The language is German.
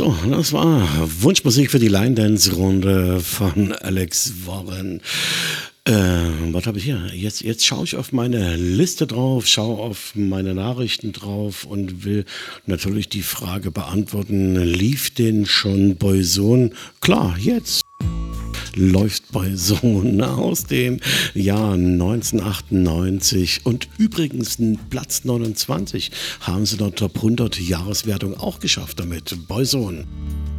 So, das war Wunschmusik für die Line Dance Runde von Alex Warren. Was habe ich hier? Jetzt schaue ich auf meine Liste drauf, schaue auf meine Nachrichten drauf und will natürlich die Frage beantworten, lief denn schon Boyzone? Klar, jetzt läuft Boyzone aus dem Jahr 1998 und übrigens Platz 29 haben sie in der Top 100 Jahreswertung auch geschafft damit. Boyzone.